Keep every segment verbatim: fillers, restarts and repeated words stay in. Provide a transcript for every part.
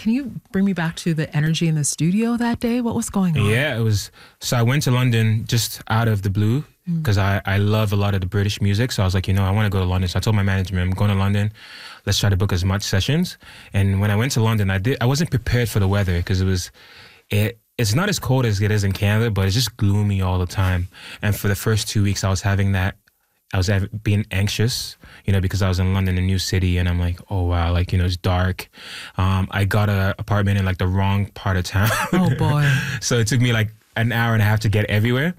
can you bring me back to the energy in the studio that day? What was going on? Yeah, it was. So I went to London just out of the blue because mm. I, I love a lot of the British music. So I was like, you know, I want to go to London. So I told my management, I'm going to London. Let's try to book as much sessions. And when I went to London, I did. I wasn't prepared for the weather because it was, it. It's not as cold as it is in Canada, but it's just gloomy all the time. And for the first two weeks, I was having that. I was being anxious, you know, because I was in London, a new city, and I'm like, oh, wow, like, you know, it's dark. Um, I got an apartment in, like, the wrong part of town. Oh, boy. So it took me, like, an hour and a half to get everywhere.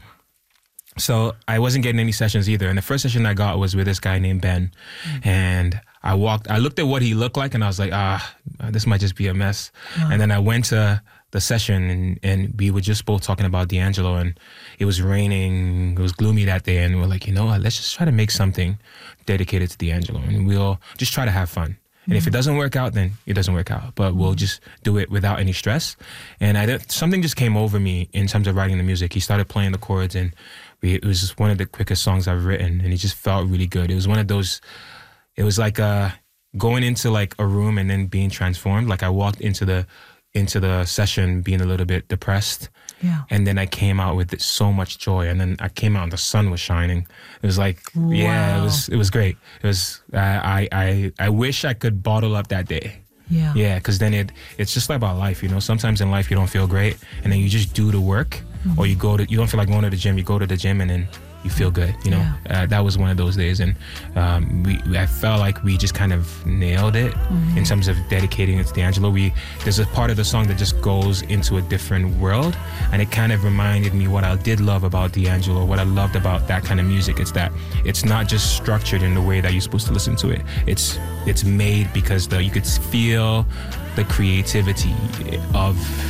So I wasn't getting any sessions either. And the first session I got was with this guy named Ben. Mm-hmm. And I walked, I looked at what he looked like, and I was like, ah, this might just be a mess. Uh-huh. And then I went to the session, and, and we were just both talking about D'Angelo, and it was raining, it was gloomy that day, and we we're like, you know what, let's just try to make something dedicated to D'Angelo, and we'll just try to have fun. And mm-hmm. if it doesn't work out, then it doesn't work out, but we'll just do it without any stress. And I did, something just came over me in terms of writing the music. He started playing the chords, and we, it was just one of the quickest songs I've written, and it just felt really good. It was one of those, it was like uh, going into like a room and then being transformed. Like I walked into the into the session being a little bit depressed. Yeah. And then I came out with so much joy. And then I came out and the sun was shining. It was like, wow. yeah, it was it was great. It was, uh, I, I, I wish I could bottle up that day. Yeah. Yeah, because then it it's just like about life, you know. Sometimes in life you don't feel great, and then you just do the work, mm-hmm. or you go to, you don't feel like going to the gym, you go to the gym and then you feel good, you know. Yeah. Uh, that was one of those days, and um, we I felt like we just kind of nailed it mm-hmm. in terms of dedicating it to D'Angelo. We there's a part of the song that just goes into a different world, and it kind of reminded me what I did love about D'Angelo, what I loved about that kind of music. It's that it's not just structured in the way that you're supposed to listen to it. It's it's made because the you could feel the creativity of